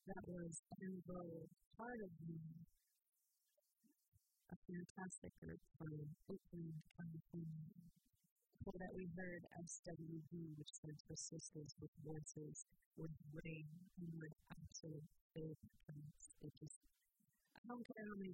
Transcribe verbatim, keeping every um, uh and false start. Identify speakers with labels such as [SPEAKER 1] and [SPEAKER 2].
[SPEAKER 1] That was Anvil, Part of Me, a fantastic group from Oakland, California. Before that, we heard S W V, which stands for Sisters with Voices, with Rain, and with absolute favorite tracks. It just, I don't care how many